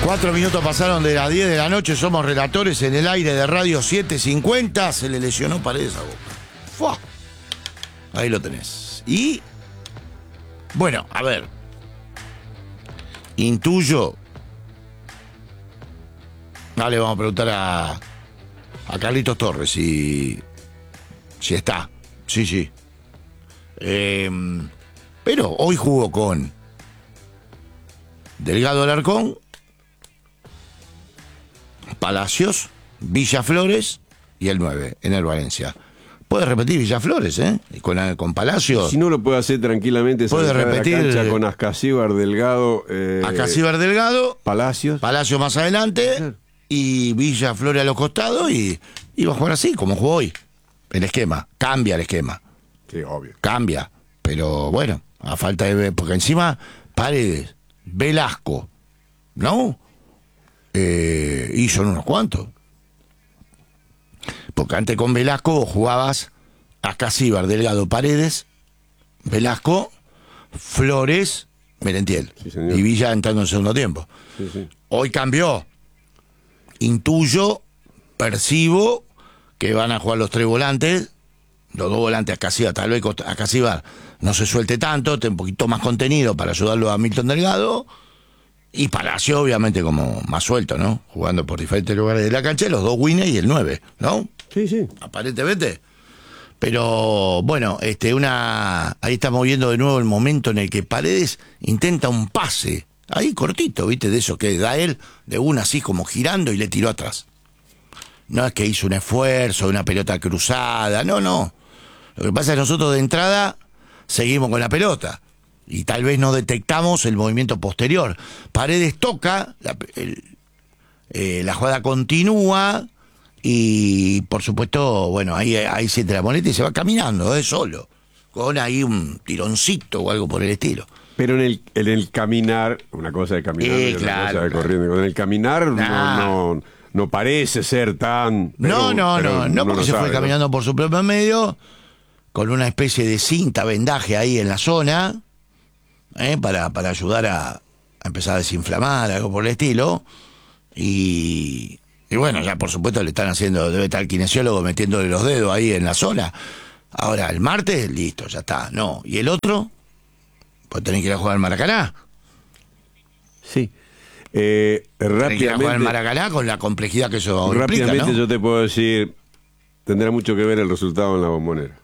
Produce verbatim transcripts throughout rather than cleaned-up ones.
Cuatro minutos pasaron de las diez de la noche, somos relatores en el aire de Radio setecientos cincuenta. Se le lesionó Paredes a Boca. ¡Fua! Ahí lo tenés. Y, bueno, a ver. Intuyo. Dale, vamos a preguntar a, a Carlitos Torres si, si está. Sí, sí. Eh, pero hoy jugó con Delgado Alarcón, Palacios, Villaflores y el nueve en el Valencia. Puede repetir Villaflores, ¿eh? Con, con Palacios. Si no lo puede hacer tranquilamente, puede repetir la cancha con Ascasíbar, Delgado. Eh, Ascasíbar, Delgado. Palacios. Palacios más adelante. Sí. Y Villaflores a los costados. Y, y va a jugar así, como jugó hoy. El esquema. Cambia el esquema. Sí, obvio. Cambia. Pero bueno, a falta de. Porque encima, Paredes, Velasco, ¿no? Eh, y son unos cuantos. Porque antes con Velasco jugabas Ascasíbar, Delgado, Paredes, Velasco, Flores, Merentiel. Sí, y Villa entrando en segundo tiempo. Sí, sí. Hoy cambió. Intuyo, percibo que van a jugar los tres volantes, los dos volantes Ascasíbar, tal vez Ascasíbar no se suelte tanto, esté un poquito más contenido para ayudarlo a Milton Delgado. Y Palacio, obviamente, como más suelto, ¿no? Jugando por diferentes lugares de la cancha, los dos winners y el nueve, ¿no? Sí, sí. Aparentemente. Pero, bueno, este, una. Ahí estamos viendo de nuevo el momento en el que Paredes intenta un pase. Ahí cortito, ¿viste? De eso que da él, de una así como girando y le tiró atrás. No es que hizo un esfuerzo, una pelota cruzada, no, no. Lo que pasa es que nosotros de entrada seguimos con la pelota. Y tal vez no detectamos el movimiento posterior. Paredes toca, la, el, eh, la jugada continúa y por supuesto, bueno, ahí, ahí siente la moneta y se va caminando, ¿eh? Solo, con ahí un tironcito o algo por el estilo. Pero en el, en el caminar, una cosa de caminar eh, y claro, otra cosa de claro. corriendo. En el caminar nah. no, no, no parece ser tan... Pero, no, no, pero no, no, porque se sabe, fue caminando, ¿no? Por su propio medio, con una especie de cinta, vendaje ahí en la zona. ¿Eh? Para, para ayudar a, a empezar a desinflamar, algo por el estilo. Y, y bueno, ya por supuesto le están haciendo, debe estar el kinesiólogo metiéndole los dedos ahí en la zona. Ahora, el martes, listo, ya está. No, ¿y el otro? Pues tenés que ir a jugar al Maracaná. Sí. Eh, rápidamente, tenés que ir a jugar al Maracaná con la complejidad que eso rápidamente implica, ¿no? Yo te puedo decir, tendrá mucho que ver el resultado en la Bombonera.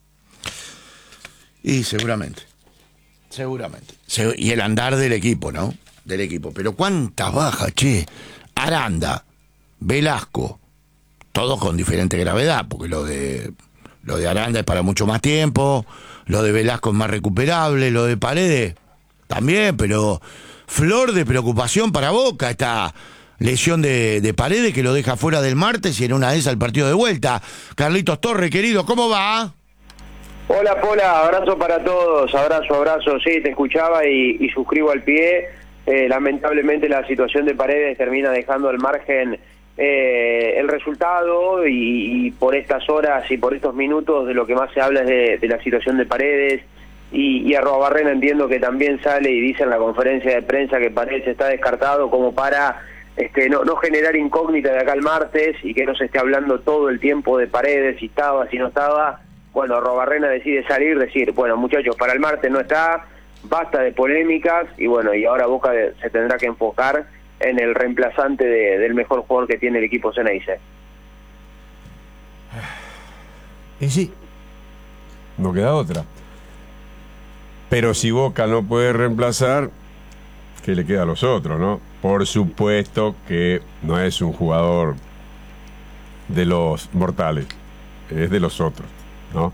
Y seguramente. Seguramente. Y el andar del equipo, ¿no? Del equipo. Pero cuántas bajas, che. Aranda, Velasco, todos con diferente gravedad, porque lo de lo de Aranda es para mucho más tiempo, lo de Velasco es más recuperable, lo de Paredes también, pero flor de preocupación para Boca esta lesión de, de Paredes que lo deja fuera del martes y en una de esas el partido de vuelta. Carlitos Torres, querido, ¿cómo va? Hola, Pola, abrazo para todos, abrazo, abrazo, sí, te escuchaba y, y suscribo al pie. Eh, lamentablemente la situación de Paredes termina dejando al margen eh, el resultado y, y por estas horas y por estos minutos de lo que más se habla es de, de la situación de Paredes y, y Arruabarrena entiendo que también sale y dice en la conferencia de prensa que Paredes está descartado como para este, no, no generar incógnita de acá al martes y que no se esté hablando todo el tiempo de Paredes, si estaba, si no estaba. Bueno, Arruabarrena decide salir, decir, bueno, muchachos, para el martes no está, basta de polémicas, y bueno, y ahora Boca de, se tendrá que enfocar en el reemplazante de, del mejor jugador que tiene el equipo Ceneice. Y sí, no queda otra. Pero si Boca no puede reemplazar, ¿qué le queda a los otros, no? Por supuesto que no es un jugador de los mortales, es de los otros, ¿no?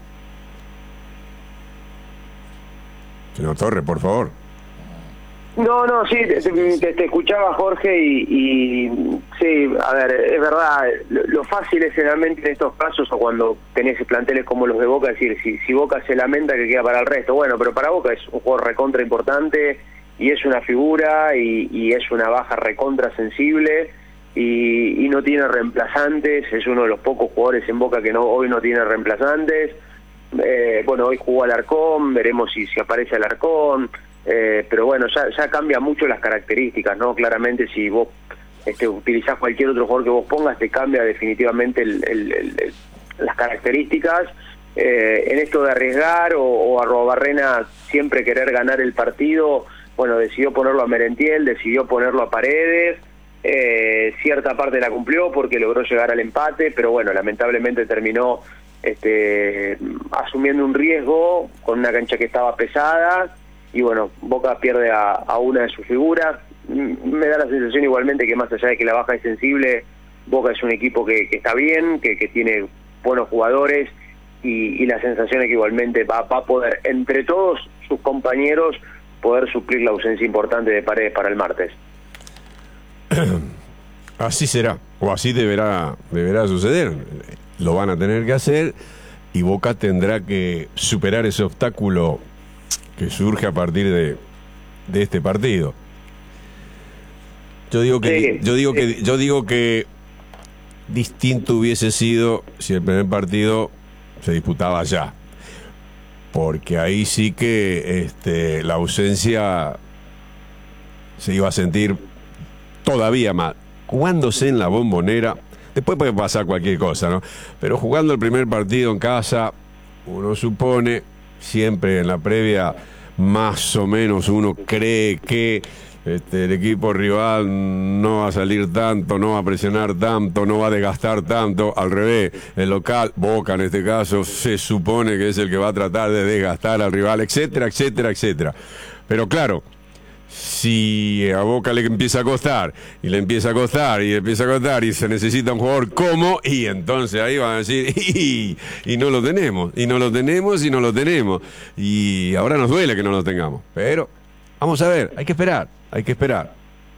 Señor Torres, por favor. No, no, sí, te, te, te escuchaba, Jorge, y, y sí, a ver, es verdad, lo, lo fácil es generalmente en estos casos, o cuando tenés planteles como los de Boca, decir, si, si Boca se lamenta que queda para el resto, bueno, pero para Boca es un jugador recontra importante, y es una figura, y, y es una baja recontra sensible, y, y no tiene reemplazantes, es uno de los pocos jugadores en Boca que no hoy no tiene reemplazantes. Eh, bueno, hoy jugó Alarcón, veremos si, si aparece Alarcón. eh, pero bueno, ya, ya cambia mucho las características, ¿no? Claramente si vos este, utilizás cualquier otro jugador que vos pongas, te cambia definitivamente el, el, el, el, las características. Eh, en esto de arriesgar o, o Arruabarrena siempre querer ganar el partido, bueno, decidió ponerlo a Merentiel, decidió ponerlo a Paredes, eh, cierta parte la cumplió porque logró llegar al empate, pero bueno, lamentablemente terminó este, asumiendo un riesgo con una cancha que estaba pesada y bueno, Boca pierde a, a una de sus figuras. Me da la sensación igualmente que más allá de que la baja es sensible, Boca es un equipo que, que está bien, que, que tiene buenos jugadores y, y la sensación es que igualmente va, va a poder, entre todos sus compañeros, poder suplir la ausencia importante de Paredes para el martes. Así será, o así deberá, deberá suceder. Lo van a tener que hacer y Boca tendrá que superar ese obstáculo que surge a partir de, de este partido. Yo digo que, sí, yo digo sí. que, yo digo que distinto hubiese sido si el primer partido se disputaba allá, porque ahí sí que este, la ausencia se iba a sentir todavía más. Jugándose en la Bombonera, después puede pasar cualquier cosa, ¿no? Pero jugando el primer partido en casa, uno supone, siempre en la previa, más o menos uno cree que este, el equipo rival no va a salir tanto, no va a presionar tanto, no va a desgastar tanto. Al revés, el local, Boca en este caso, se supone que es el que va a tratar de desgastar al rival, etcétera, etcétera, etcétera. Pero claro, si a Boca le empieza a costar, y le empieza a costar, y le empieza a costar, y se necesita un jugador como, y entonces ahí van a decir, y, y no lo tenemos, y no lo tenemos, y no lo tenemos. Y ahora nos duele que no lo tengamos. Pero, vamos a ver, hay que esperar, hay que esperar.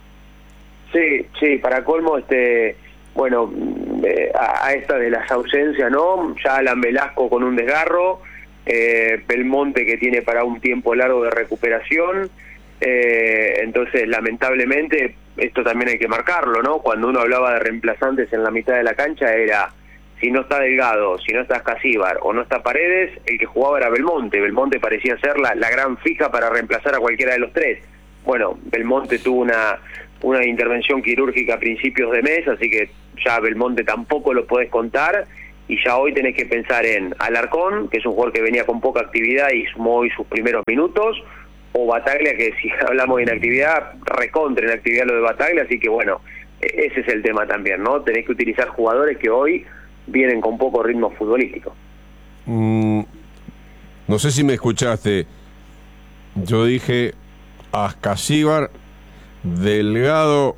Sí, sí, para colmo, este, bueno, eh, a, a esta de las ausencias, ¿no? Ya Alan Velasco con un desgarro, eh, Belmonte que tiene para un tiempo largo de recuperación. Eh, entonces lamentablemente esto también hay que marcarlo, ¿no? Cuando uno hablaba de reemplazantes en la mitad de la cancha era, si no está Delgado, si no está Escasíbar o no está Paredes, el que jugaba era Belmonte. Belmonte parecía ser la, la gran fija para reemplazar a cualquiera de los tres. Bueno, Belmonte tuvo una, una intervención quirúrgica a principios de mes, así que ya Belmonte tampoco lo podés contar y ya hoy tenés que pensar en Alarcón, que es un jugador que venía con poca actividad y sumó hoy sus primeros minutos, o Bataglia, que si hablamos de inactividad, recontra inactividad lo de Bataglia, así que bueno, ese es el tema también, ¿no? Tenés que utilizar jugadores que hoy vienen con poco ritmo futbolístico. Mm, no sé si me escuchaste, yo dije Ascasíbar, Delgado,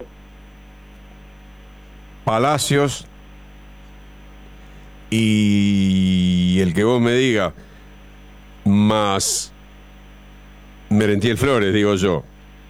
Palacios y el que vos me digas, más Merentiel Flores, digo yo.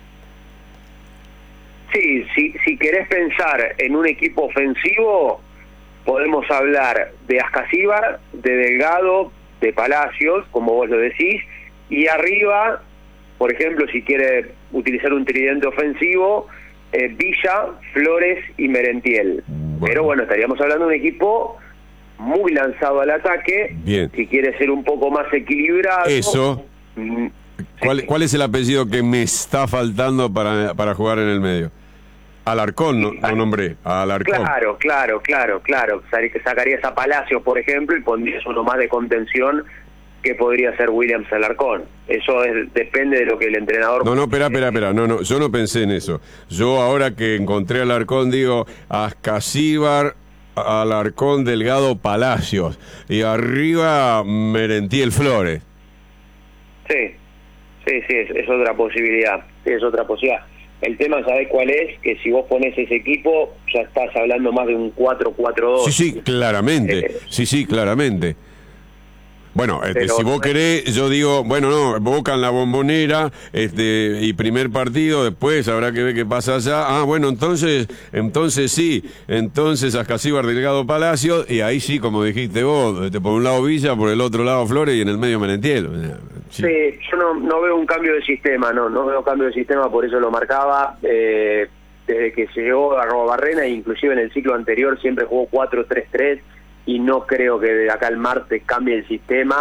Sí, si, si querés pensar en un equipo ofensivo, podemos hablar de Ascasíbar, de Delgado, de Palacios, como vos lo decís, y arriba, por ejemplo, si quiere utilizar un tridente ofensivo, eh, Villa, Flores y Merentiel. Bueno. Pero bueno, estaríamos hablando de un equipo muy lanzado al ataque. Bien. Si quiere ser un poco más equilibrado. Eso. Mm, ¿Cuál, sí. ¿Cuál es el apellido que me está faltando para, para jugar en el medio? Alarcón, no, no nombré, Alarcón. Claro, claro, claro, claro. Sacarías a Palacios, por ejemplo, y pondrías uno más de contención que podría ser Williams Alarcón. Eso es, depende de lo que el entrenador... No, no, espera, espera, espera. No, no, yo no pensé en eso. Yo ahora que encontré a Alarcón digo Ascasíbar, Alarcón, Delgado, Palacios. Y arriba Merentiel Flores. Sí, sí, sí, es, es otra posibilidad. Sí, es otra posibilidad. El tema, ¿sabés cuál es? Que si vos pones ese equipo, ya estás hablando más de un cuatro cuatro dos. Sí, sí, claramente. Eh, sí, sí, claramente. Bueno, este, pero, si vos querés, yo digo, bueno, no, Boca en la Bombonera, este, y primer partido, después habrá que ver qué pasa allá. Ah, bueno, entonces, entonces sí, entonces Ascasíbar, Delgado, Palacio, y ahí sí, como dijiste vos, este, por un lado Villa, por el otro lado Flores y en el medio Merentiel. Sí, sí yo no, no veo un cambio de sistema, no, no veo un cambio de sistema, por eso lo marcaba. Eh, desde que se llegó a Arruabarrena, inclusive en el ciclo anterior siempre jugó cuatro tres tres, y no creo que de acá al martes cambie el sistema,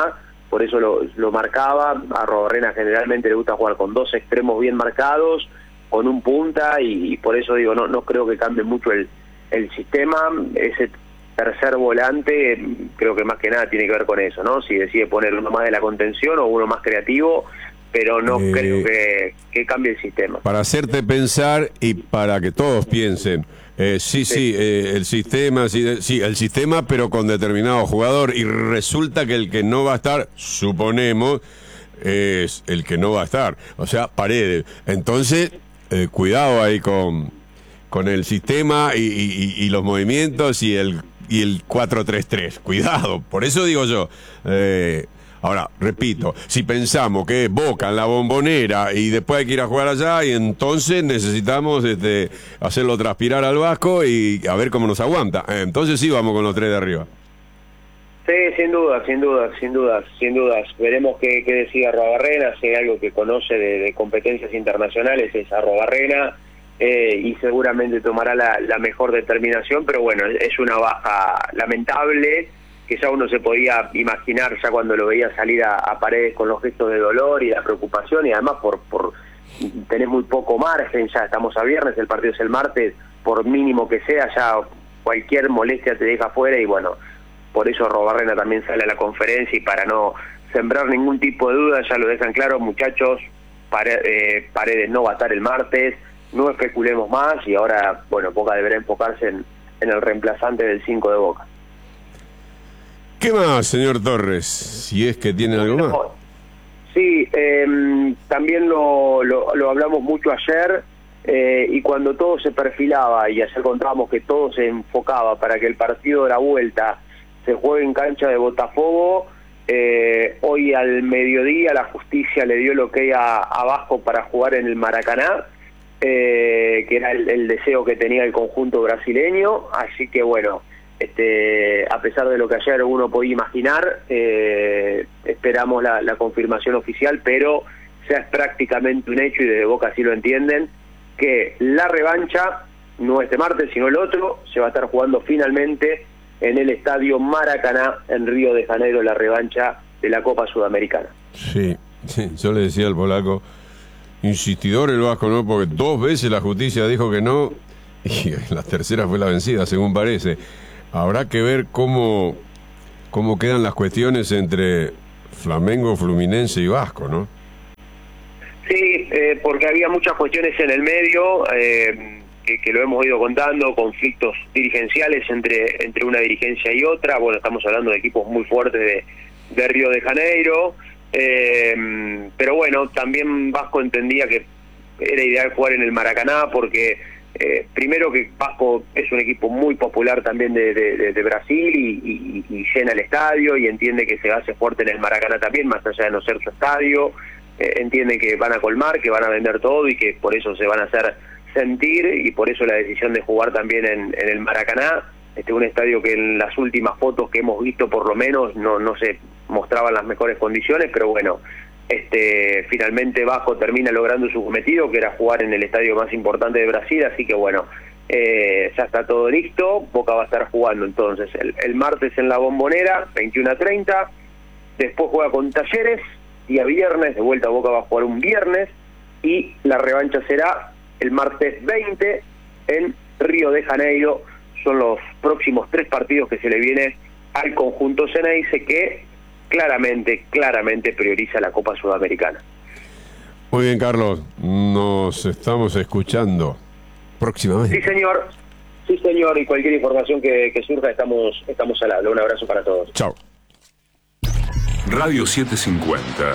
por eso lo, lo marcaba. A Arruabarrena generalmente le gusta jugar con dos extremos bien marcados, con un punta, y, y por eso digo, no no creo que cambie mucho el, el sistema. Ese tercer volante creo que más que nada tiene que ver con eso, ¿no? Si decide poner uno más de la contención o uno más creativo, pero no eh, creo que, que cambie el sistema. Para hacerte pensar y para que todos piensen, eh, sí, sí, sí eh, el sistema, sí, sí, el sistema, pero con determinado jugador, y resulta que el que no va a estar, suponemos, es el que no va a estar, o sea, Paredes. Entonces, eh, cuidado ahí con, con el sistema y, y, y los movimientos y el, y el cuatro tres tres, cuidado, por eso digo yo, eh, ahora, repito, si pensamos que es Boca en la Bombonera y después hay que ir a jugar allá, y entonces necesitamos este, hacerlo transpirar al Vasco y a ver cómo nos aguanta. Entonces sí vamos con los tres de arriba. Sí, sin duda, sin duda, sin dudas, sin dudas. Veremos qué, qué decide Arruabarrena. Si hay algo que conoce de, de competencias internacionales es Arruabarrena, eh, y seguramente tomará la, la mejor determinación, pero bueno, es una baja lamentable, que ya uno se podía imaginar ya cuando lo veía salir a, a Paredes con los gestos de dolor y la preocupación, y además por por tener muy poco margen. Ya estamos a viernes, el partido es el martes, por mínimo que sea, ya cualquier molestia te deja fuera, y bueno, por eso Arruabarrena también sale a la conferencia, y para no sembrar ningún tipo de duda, ya lo dejan claro, muchachos, Paredes, eh, Paredes no va a estar el martes, no especulemos más, y ahora, bueno, Boca deberá enfocarse en, en el reemplazante del cinco de Boca. ¿Qué más, señor Torres? Si es que tiene algo más. Sí, eh, también lo, lo, lo hablamos mucho ayer, eh, y cuando todo se perfilaba, y ayer contábamos que todo se enfocaba para que el partido de la vuelta se juegue en cancha de Botafogo, eh, hoy al mediodía la justicia le dio el ok a, a Vasco para jugar en el Maracaná, eh, que era el, el deseo que tenía el conjunto brasileño, así que bueno, Este, a pesar de lo que ayer uno podía imaginar, eh, esperamos la, la confirmación oficial, pero ya es prácticamente un hecho, y desde Boca así lo entienden, que la revancha, no este martes, sino el otro, se va a estar jugando finalmente en el Estadio Maracaná, en Río de Janeiro, la revancha de la Copa Sudamericana. Sí, sí, yo le decía al polaco, insistidor el Vasco, ¿no? Porque dos veces la justicia dijo que no, y la tercera fue la vencida, según parece. Habrá que ver cómo, cómo quedan las cuestiones entre Flamengo, Fluminense y Vasco, ¿no? Sí, eh, porque había muchas cuestiones en el medio, eh, que, que lo hemos ido contando, conflictos dirigenciales entre, entre una dirigencia y otra. Bueno, estamos hablando de equipos muy fuertes de, de Río de Janeiro, eh, pero bueno, también Vasco entendía que era ideal jugar en el Maracaná, porque Eh, primero que Vasco es un equipo muy popular también de, de, de Brasil, y, y, y llena el estadio, y entiende que se hace fuerte en el Maracaná también, más allá de no ser su estadio. Eh, entiende que van a colmar, que van a vender todo, y que por eso se van a hacer sentir, y por eso la decisión de jugar también en, en el Maracaná, este un estadio que en las últimas fotos que hemos visto por lo menos no, no se mostraban las mejores condiciones, pero bueno, Este, finalmente Vasco termina logrando su cometido, que era jugar en el estadio más importante de Brasil, así que bueno, eh, ya está todo listo. Boca va a estar jugando entonces el, el martes en la Bombonera, veintiuno a treinta, después juega con Talleres, día viernes, de vuelta Boca va a jugar un viernes, y la revancha será el martes veinte en Río de Janeiro. Son los próximos tres partidos que se le viene al conjunto Ceneice, que claramente, claramente prioriza la Copa Sudamericana. Muy bien, Carlos, nos estamos escuchando próximamente. Sí, señor, sí, señor, y cualquier información que, que surja, estamos, estamos al habla. Un abrazo para todos. Chao. Radio setecientos cincuenta.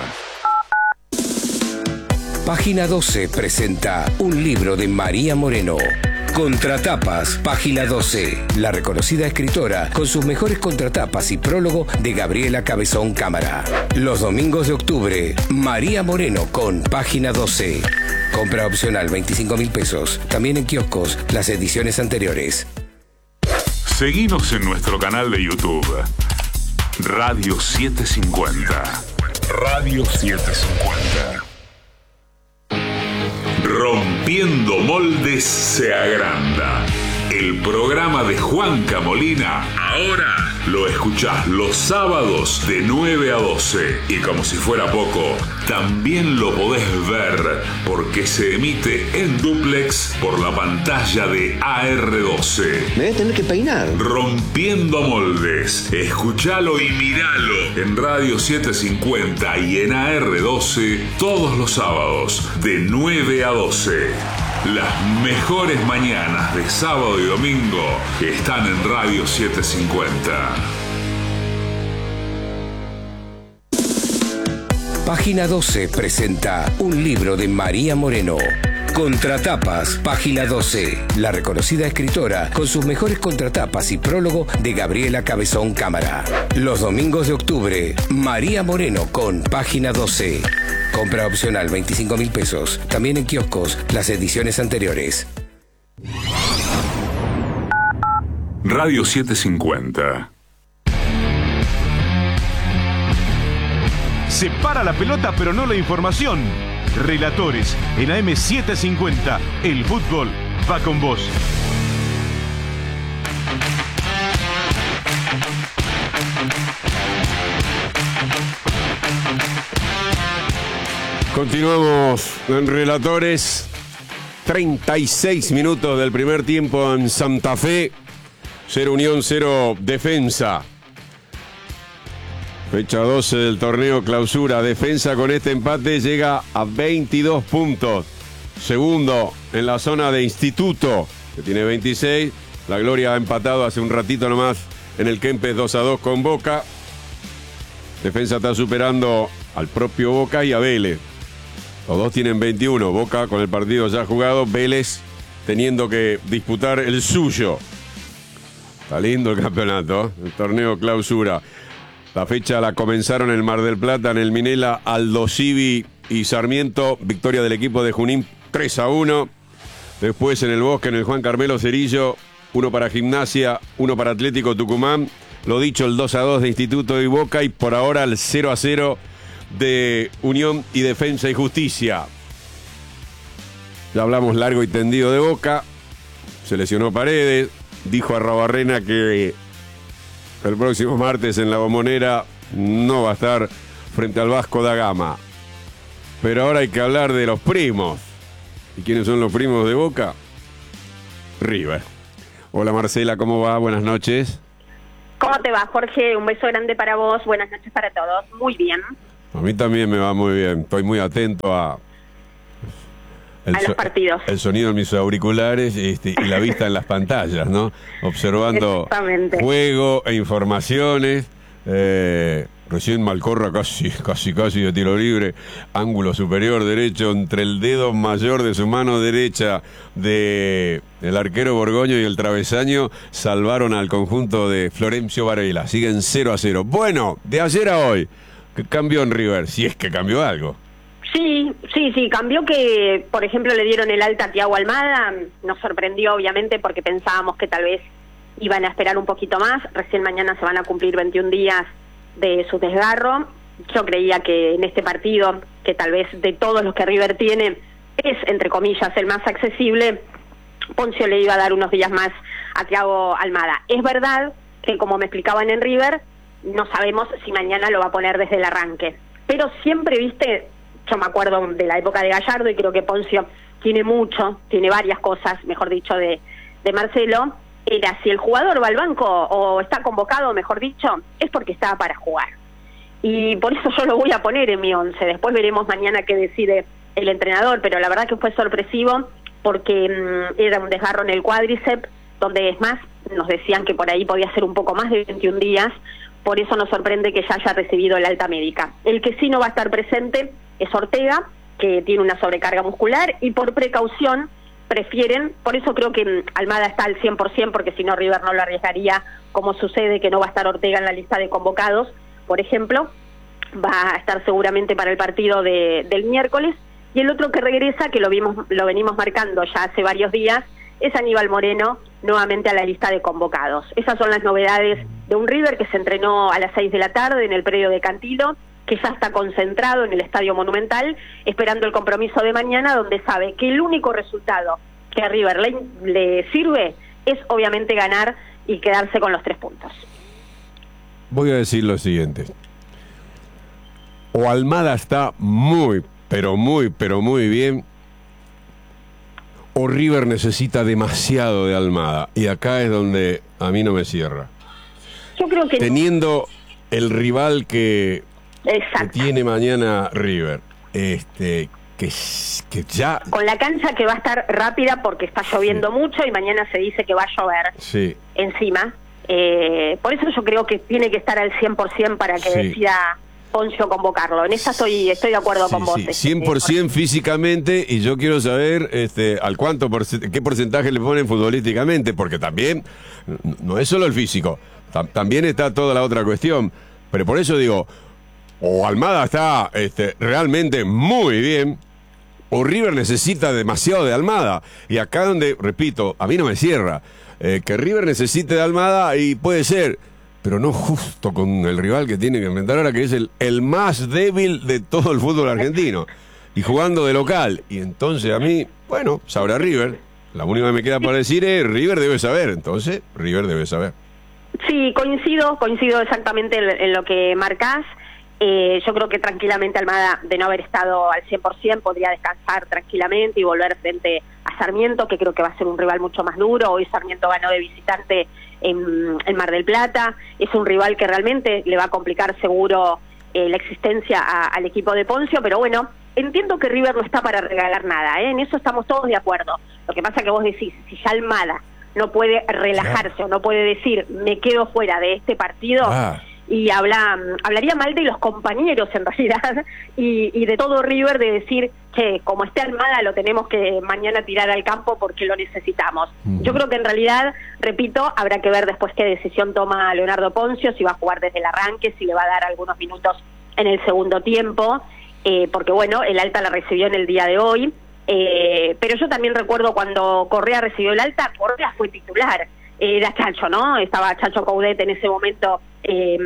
Página doce presenta un libro de María Moreno. Contratapas, página doce. La reconocida escritora con sus mejores contratapas y prólogo de Gabriela Cabezón Cámara. Los domingos de octubre, María Moreno con página doce. Compra opcional veinticinco mil pesos. También en kioscos, las ediciones anteriores. Seguinos en nuestro canal de YouTube. Radio setecientos cincuenta. Radio setecientos cincuenta. Rompiendo moldes se agranda. El programa de Juanca Molina, ahora lo escuchás los sábados de nueve a doce. Y como si fuera poco, también lo podés ver porque se emite en dúplex por la pantalla de A R doce. Me voy a tener que peinar. Rompiendo moldes. Escuchalo y miralo en Radio setecientos cincuenta y en A R doce todos los sábados de nueve a doce. Las mejores mañanas de sábado y domingo están en Radio setecientos cincuenta. Página doce presenta un libro de María Moreno. Contratapas, Página doce. La reconocida escritora con sus mejores contratapas y prólogo de Gabriela Cabezón Cámara. Los domingos de octubre, María Moreno con Página doce. Compra opcional veinticinco mil pesos. También en kioscos, las ediciones anteriores. Radio setecientos cincuenta. Se para la pelota, pero no la información. Relatores en A M setecientos cincuenta. El fútbol va con vos. Continuamos en Relatores. treinta y seis minutos del primer tiempo en Santa Fe. Cero Unión, cero Defensa. Fecha doce del torneo clausura. Defensa con este empate llega a veintidós puntos. Segundo en la zona de Instituto, que tiene veintiséis. La Gloria ha empatado hace un ratito nomás en el Kempes dos a dos con Boca. Defensa está superando al propio Boca y a Vélez. Los dos tienen veintiuno. Boca con el partido ya jugado. Vélez teniendo que disputar el suyo. Está lindo el campeonato, el torneo clausura. La fecha la comenzaron en el Mar del Plata, en el Minela, Aldo Civi y Sarmiento. Victoria del equipo de Junín tres a uno. Después en el Bosque, en el Juan Carmelo Cerillo, uno para Gimnasia, uno para Atlético Tucumán. Lo dicho, el dos a dos de Instituto y Boca. Y por ahora el cero a cero de Unión y Defensa y Justicia. Ya hablamos largo y tendido de Boca. Se lesionó Paredes. Dijo a Rabarrena que el próximo martes en la Bombonera no va a estar frente al Vasco da Gama. Pero ahora hay que hablar de los primos. ¿Y quiénes son los primos de Boca? River. Hola Marcela, ¿cómo va? Buenas noches. ¿Cómo te va, Jorge? Un beso grande para vos. Buenas noches para todos. Muy bien. A mí también me va muy bien. Estoy muy atento a... El a los partidos. El sonido en mis auriculares este, y la vista en las pantallas, ¿no? Observando juego e informaciones. Eh, recién Malcorra casi, casi, casi de tiro libre. Ángulo superior derecho entre el dedo mayor de su mano derecha de el arquero Borgoño y el travesaño. Salvaron al conjunto de Florencio Varela. Siguen cero a cero. Bueno, de ayer a hoy, ¿qué cambió en River? Si es que cambió algo. Sí, sí, sí, cambió que, por ejemplo, le dieron el alta a Thiago Almada. Nos sorprendió, obviamente, porque pensábamos que tal vez iban a esperar un poquito más. Recién mañana se van a cumplir veintiún días de su desgarro. Yo creía que en este partido, que tal vez de todos los que River tiene, es, entre comillas, el más accesible, Poncio le iba a dar unos días más a Thiago Almada. Es verdad que, como me explicaban en River, no sabemos si mañana lo va a poner desde el arranque. Pero siempre, viste... Yo me acuerdo de la época de Gallardo y creo que Poncio tiene mucho, tiene varias cosas, mejor dicho, de, de Marcelo. Era si el jugador va al banco o está convocado, mejor dicho, es porque estaba para jugar. Y por eso yo lo voy a poner en mi once. Después veremos mañana qué decide el entrenador, pero la verdad que fue sorpresivo porque mmm, era un desgarro en el cuádriceps, donde es más, nos decían que por ahí podía ser un poco más de veintiún días. Por eso nos sorprende que ya haya recibido el alta médica. El que sí no va a estar presente es Ortega, que tiene una sobrecarga muscular, y por precaución prefieren, por eso creo que Almada está al cien por ciento, porque si no River no lo arriesgaría, como sucede que no va a estar Ortega en la lista de convocados, por ejemplo, va a estar seguramente para el partido de, del miércoles, y el otro que regresa, que lo vimos, lo venimos marcando ya hace varios días, es Aníbal Moreno, nuevamente a la lista de convocados. Esas son las novedades de un River que se entrenó a las seis de la tarde en el predio de Cantilo, que ya está concentrado en el Estadio Monumental, esperando el compromiso de mañana, donde sabe que el único resultado que a River le, le sirve es obviamente ganar y quedarse con los tres puntos. Voy a decir lo siguiente. O Almada está muy, pero muy, pero muy bien, o River necesita demasiado de Almada. Y acá es donde a mí no me cierra. Yo creo que... Teniendo el rival que, que tiene mañana River, este... Que, que ya... Con la cancha que va a estar rápida porque está lloviendo sí. mucho y mañana se dice que va a llover sí. encima. Eh, por eso yo creo que tiene que estar al cien por ciento para que sí. decida Poncio convocarlo. En esta estoy estoy de acuerdo sí, con vos. Sí. cien por ciento físicamente, y yo quiero saber este al cuánto qué porcentaje le ponen futbolísticamente, porque también no es solo el físico, tam, también está toda la otra cuestión. Pero por eso digo, o Almada está este, realmente muy bien, o River necesita demasiado de Almada. Y acá donde, repito, a mí no me cierra, eh, que River necesite de Almada, y puede ser, pero no justo con el rival que tiene que enfrentar ahora, que es el, el más débil de todo el fútbol argentino, y jugando de local. Y entonces a mí, bueno, sabrá River. La única que me queda para decir es, River debe saber. Entonces, River debe saber. Sí, coincido, coincido exactamente en, en lo que marcás. Eh, yo creo que tranquilamente Almada, de no haber estado al cien por ciento, podría descansar tranquilamente y volver frente a Sarmiento, que creo que va a ser un rival mucho más duro. Hoy Sarmiento ganó de visitante en, en Mar del Plata. Es un rival que realmente le va a complicar seguro eh, la existencia a, al equipo de Poncio, pero bueno, entiendo que River no está para regalar nada, ¿eh? En eso estamos todos de acuerdo. Lo que pasa que vos decís, si ya Almada no puede relajarse o no puede decir, me quedo fuera de este partido... Ah. Y habla, hablaría mal de los compañeros en realidad y, y de todo River, de decir que como esté Almada lo tenemos que mañana tirar al campo porque lo necesitamos. Uh-huh. Yo creo que en realidad, repito, habrá que ver después qué decisión toma Leonardo Poncio, si va a jugar desde el arranque, si le va a dar algunos minutos en el segundo tiempo, eh, porque bueno, el alta la recibió en el día de hoy, eh, pero yo también recuerdo cuando Correa recibió el alta, Correa fue titular. Era Chacho, ¿no? Estaba Chacho Coudet en ese momento eh,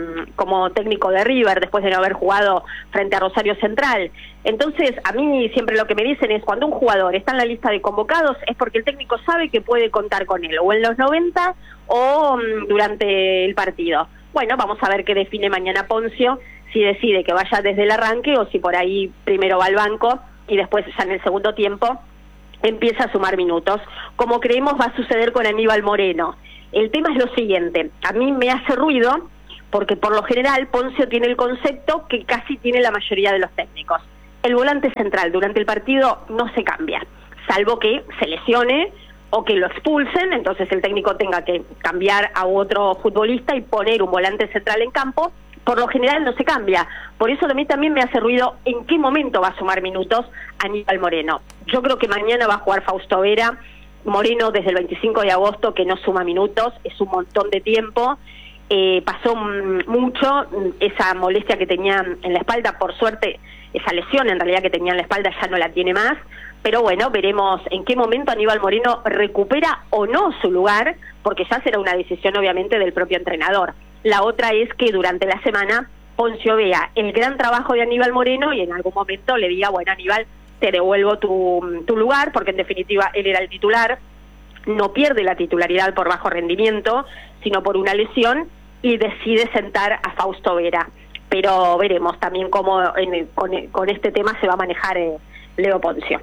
como técnico de River, después de no haber jugado frente a Rosario Central. Entonces, a mí siempre lo que me dicen es, cuando un jugador está en la lista de convocados, es porque el técnico sabe que puede contar con él, o en los noventa o um, durante el partido. Bueno, vamos a ver qué define mañana Poncio, si decide que vaya desde el arranque o si por ahí primero va al banco y después ya en el segundo tiempo empieza a sumar minutos, como creemos va a suceder con Aníbal Moreno. El tema es lo siguiente, a mí me hace ruido porque por lo general Poncio tiene el concepto que casi tiene la mayoría de los técnicos. El volante central durante el partido no se cambia, salvo que se lesione o que lo expulsen, entonces el técnico tenga que cambiar a otro futbolista y poner un volante central en campo. Por lo general no se cambia, por eso a mí también me hace ruido en qué momento va a sumar minutos Aníbal Moreno. Yo creo que mañana va a jugar Fausto Vera. Moreno desde el veinticinco de agosto que no suma minutos, es un montón de tiempo. Eh, pasó mucho, esa molestia que tenía en la espalda, por suerte esa lesión en realidad que tenía en la espalda ya no la tiene más, pero bueno, veremos en qué momento Aníbal Moreno recupera o no su lugar, porque ya será una decisión obviamente del propio entrenador. La otra es que durante la semana Poncio vea el gran trabajo de Aníbal Moreno y en algún momento le diga, bueno, Aníbal, te devuelvo tu, tu lugar, porque en definitiva él era el titular, no pierde la titularidad por bajo rendimiento, sino por una lesión, y decide sentar a Fausto Vera. Pero veremos también cómo en el, con, el, con este tema se va a manejar eh, Leo Poncio.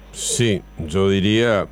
Sí, yo diría,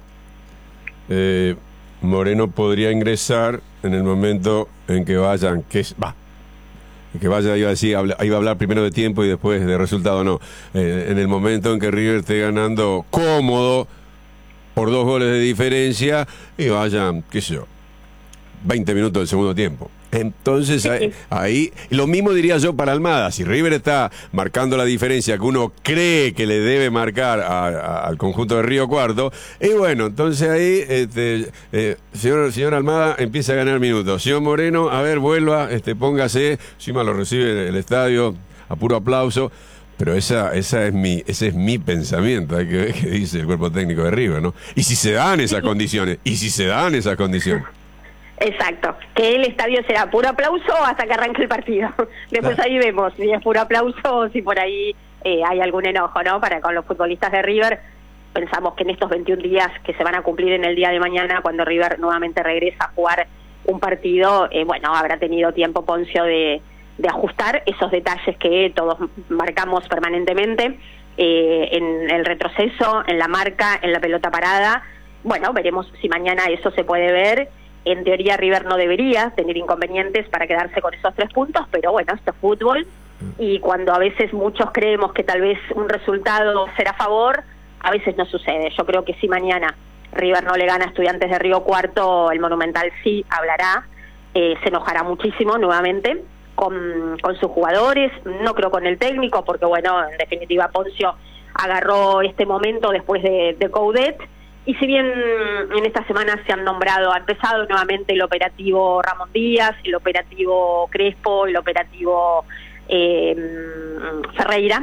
eh, Moreno podría ingresar en el momento en que vayan, que va, que vaya, iba a decir, habla, iba a hablar primero de tiempo y después de resultado, no, eh, en el momento en que River esté ganando cómodo por dos goles de diferencia y vayan, qué sé yo, veinte minutos del segundo tiempo. Entonces ahí, ahí, lo mismo diría yo para Almada, si River está marcando la diferencia que uno cree que le debe marcar a, a, al conjunto de Río Cuarto, y bueno, entonces ahí, este, eh, señor, señor Almada empieza a ganar minutos, señor Moreno, a ver, vuelva, este, póngase, encima lo recibe el estadio, a puro aplauso, pero esa, esa es mi, ese es mi pensamiento, hay que ver qué dice el cuerpo técnico de River, ¿no? Y si se dan esas condiciones, y si se dan esas condiciones. Exacto, que el estadio será puro aplauso hasta que arranque el partido. Después claro. Ahí vemos si es puro aplauso o si por ahí eh, hay algún enojo, ¿no? Para con los futbolistas de River, pensamos que en estos veintiún días que se van a cumplir en el día de mañana, cuando River nuevamente regresa a jugar un partido, eh, bueno, habrá tenido tiempo Poncio de, de ajustar esos detalles que todos marcamos permanentemente, eh, en el retroceso, en la marca, en la pelota parada. Bueno, veremos si mañana eso se puede ver. En teoría River no debería tener inconvenientes para quedarse con esos tres puntos, pero bueno, esto es fútbol, y cuando a veces muchos creemos que tal vez un resultado será a favor, a veces no sucede. Yo creo que si mañana River no le gana a Estudiantes de Río Cuarto, el Monumental sí hablará, eh, se enojará muchísimo nuevamente con, con sus jugadores, no creo con el técnico, porque bueno, en definitiva Poncio agarró este momento después de, de Coudet. Y si bien en esta semana se han nombrado, ha empezado nuevamente el operativo Ramón Díaz, el operativo Crespo, el operativo eh, Ferreira,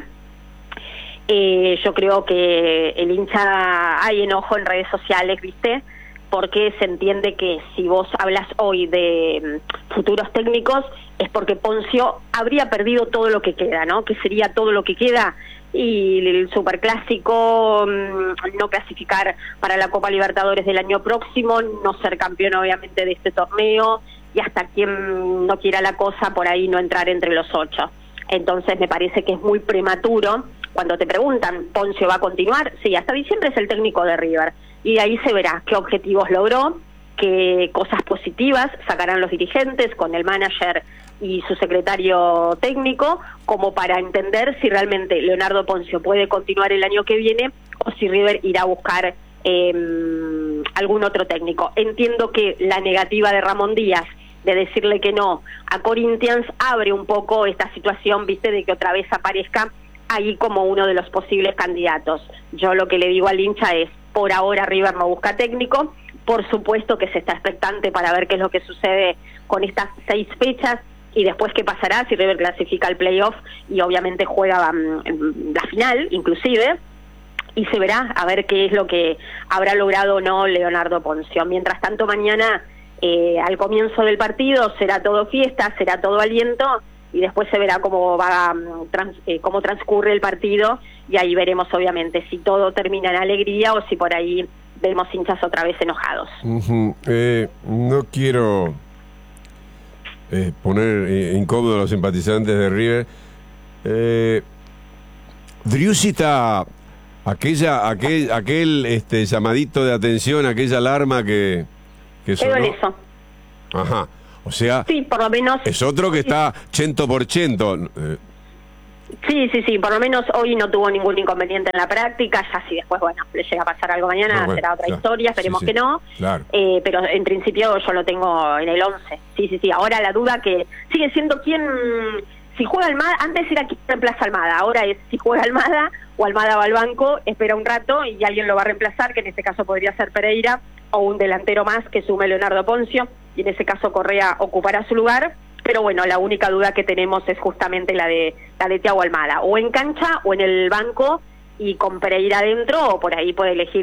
eh, yo creo que el hincha, hay enojo en redes sociales, ¿viste? Porque se entiende que si vos hablas hoy de futuros técnicos es porque Poncio habría perdido todo lo que queda, ¿no? Que sería todo lo que queda, y el superclásico, no clasificar para la Copa Libertadores del año próximo, no ser campeón obviamente de este torneo, y hasta quien no quiera la cosa por ahí no entrar entre los ocho. Entonces me parece que es muy prematuro. Cuando te preguntan, ¿Poncio va a continuar? Sí, hasta diciembre es el técnico de River, y de ahí se verá qué objetivos logró, qué cosas positivas sacarán los dirigentes con el manager y su secretario técnico, como para entender si realmente Leonardo Poncio puede continuar el año que viene o si River irá a buscar eh, algún otro técnico. Entiendo que la negativa de Ramón Díaz de decirle que no a Corinthians abre un poco esta situación, viste, de que otra vez aparezca ahí como uno de los posibles candidatos. Yo lo que le digo al hincha es, por ahora River no busca técnico, por supuesto que se está expectante para ver qué es lo que sucede con estas seis fechas, y después qué pasará si River clasifica al playoff y obviamente juega um, la final inclusive, y se verá a ver qué es lo que habrá logrado o no Leonardo Poncio. Mientras tanto mañana, eh, al comienzo del partido, será todo fiesta, será todo aliento, y después se verá cómo va um, trans, eh, cómo transcurre el partido, y ahí veremos obviamente si todo termina en alegría o si por ahí vemos hinchas otra vez enojados. Uh-huh. eh, no quiero eh, poner eh, incómodo a los simpatizantes de River. eh, Driusita, aquella aquel aquel este llamadito de atención, aquella alarma que que sonó. Quedó en eso. Ajá. O sea, sí, por lo menos es otro que está ciento por ciento. Eh, Sí, sí, sí, por lo menos hoy no tuvo ningún inconveniente en la práctica, ya si después, bueno, le llega a pasar algo mañana, no, bueno, será otra claro, historia, esperemos sí, sí, que no, claro. eh, pero en principio yo lo tengo en el once, sí, sí, sí, ahora la duda que sigue siendo quién, si juega Almada, antes era quién reemplaza Almada, ahora es si juega Almada o Almada va al banco, espera un rato y alguien lo va a reemplazar, que en este caso podría ser Pereira, o un delantero más que sume Leonardo Poncio, y en ese caso Correa ocupará su lugar. Pero bueno, la única duda que tenemos es justamente la de la de Thiago Almada, o en cancha o en el banco y con Pereira adentro, o por ahí puede elegir